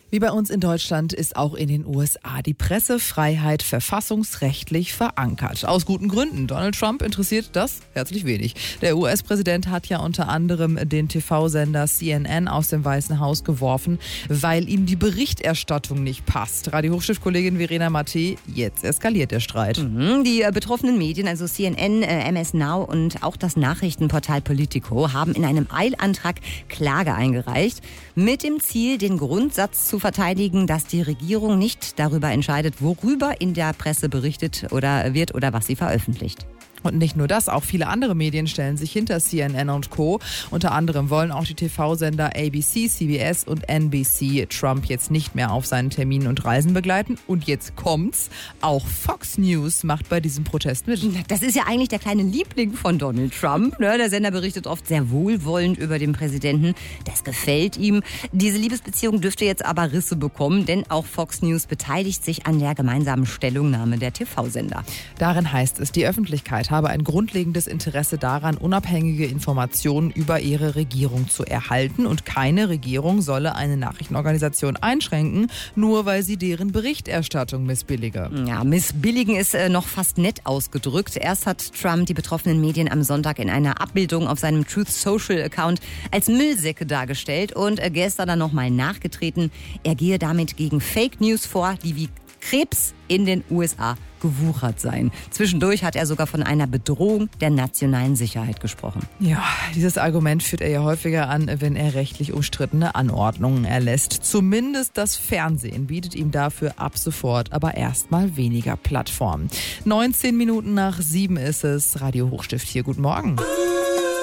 Wie bei uns in Deutschland ist auch in den USA die Pressefreiheit verfassungsrechtlich verankert. Aus guten Gründen. Donald Trump interessiert das herzlich wenig. Der US-Präsident hat ja unter anderem den TV-Sender CNN aus dem Weißen Haus geworfen, weil ihm die Berichterstattung nicht passt. Radio-Hochschiff-Kollegin Verena Mattei, jetzt eskaliert der Streit. Die betroffenen Medien, also CNN, MS Now und auch das Nachrichtenportal Politico, haben in einem Eilantrag Klage eingereicht, mit dem Ziel, den Grundsatz zu verteidigen, dass die Regierung nicht darüber entscheidet, worüber in der Presse berichtet wird oder was sie veröffentlicht. Und nicht nur das, auch viele andere Medien stellen sich hinter CNN und Co. Unter anderem wollen auch die TV-Sender ABC, CBS und NBC Trump jetzt nicht mehr auf seinen Terminen und Reisen begleiten. Und jetzt kommt's, auch Fox News macht bei diesem Protest mit. Das ist ja eigentlich der kleine Liebling von Donald Trump. Der Sender berichtet oft sehr wohlwollend über den Präsidenten. Das gefällt ihm. Diese Liebesbeziehung dürfte jetzt aber Risse bekommen, denn auch Fox News beteiligt sich an der gemeinsamen Stellungnahme der TV-Sender. Darin heißt es, die Öffentlichkeit habe ein grundlegendes Interesse daran, unabhängige Informationen über ihre Regierung zu erhalten, und keine Regierung solle eine Nachrichtenorganisation einschränken, nur weil sie deren Berichterstattung missbillige. Ja, missbilligen ist noch fast nett ausgedrückt. Erst hat Trump die betroffenen Medien am Sonntag in einer Abbildung auf seinem Truth Social Account als Müllsäcke dargestellt und gestern dann nochmal nachgetreten. Er gehe damit gegen Fake News vor, die wie Krebs in den USA gewuchert seien. Zwischendurch hat er sogar von einer Bedrohung der nationalen Sicherheit gesprochen. Ja, dieses Argument führt er ja häufiger an, wenn er rechtlich umstrittene Anordnungen erlässt. Zumindest das Fernsehen bietet ihm dafür ab sofort aber erstmal weniger Plattform. 19 Minuten nach 7 ist es. Radio Hochstift hier. Guten Morgen.